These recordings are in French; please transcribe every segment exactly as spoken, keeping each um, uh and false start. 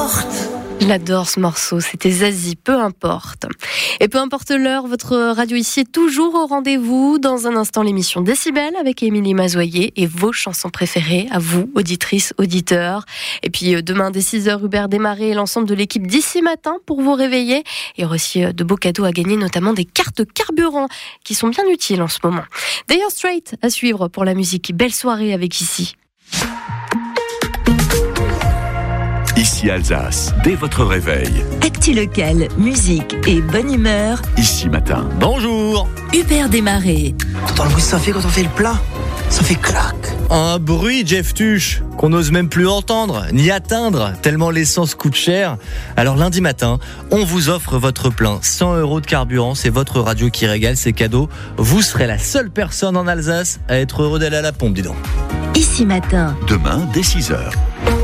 importe. J'adore ce morceau, c'était Zazie, peu importe. Et peu importe l'heure, votre radio ici est toujours au rendez-vous. Dans un instant, l'émission Décibel avec Émilie Mazoyer et vos chansons préférées, à vous, auditrices, auditeurs. Et puis demain, dès six heures, Hubert Desmarais et l'ensemble de l'équipe d'ici matin pour vous réveiller. Il y aura aussi de beaux cadeaux à gagner, notamment des cartes carburant qui sont bien utiles en ce moment. D'ailleurs, Straight à suivre pour la musique. Belle soirée avec ici. Ici Alsace, dès votre réveil. Actu local, musique et bonne humeur. Ici matin. Bonjour. Hubert Desmarais. Entends le bruit que ça fait quand on fait le plein. Ça fait clac. Un bruit, Jeff Tuche, qu'on n'ose même plus entendre, ni atteindre, tellement l'essence coûte cher. Alors lundi matin, on vous offre votre plein. cent euros de carburant, c'est votre radio qui régale, c'est cadeau. Vous serez la seule personne en Alsace à être heureux d'aller à la pompe, dis donc. Ici matin. Demain, dès six heures.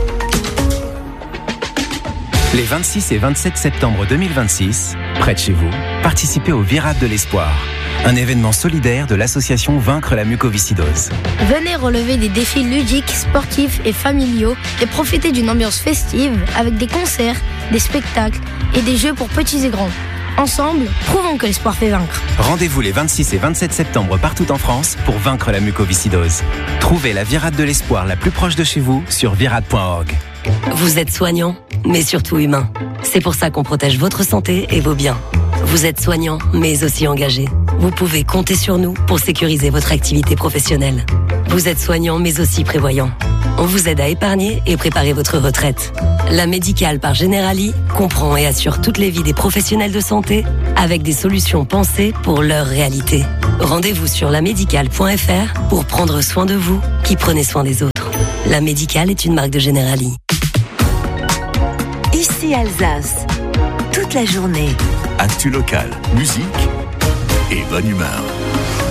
Les vingt-six et vingt-sept septembre deux mille vingt-six, près de chez vous, participez au Virade de l'Espoir, un événement solidaire de l'association Vaincre la mucoviscidose. Venez relever des défis ludiques, sportifs et familiaux et profiter d'une ambiance festive avec des concerts, des spectacles et des jeux pour petits et grands. Ensemble, prouvons que l'espoir fait vaincre. Rendez-vous les vingt-six et vingt-sept septembre partout en France pour vaincre la mucoviscidose. Trouvez la Virade de l'Espoir la plus proche de chez vous sur virade point org. Vous êtes soignant, mais surtout humain. C'est pour ça qu'on protège votre santé et vos biens. Vous êtes soignant, mais aussi engagé. Vous pouvez compter sur nous pour sécuriser votre activité professionnelle. Vous êtes soignant, mais aussi prévoyant. On vous aide à épargner et préparer votre retraite. La Médicale par Generali comprend et assure toutes les vies des professionnels de santé avec des solutions pensées pour leur réalité. Rendez-vous sur la médicale point f r pour prendre soin de vous qui prenez soin des autres. La Médicale est une marque de Generali. Ici Alsace, toute la journée. Actu local, musique et bonne humeur.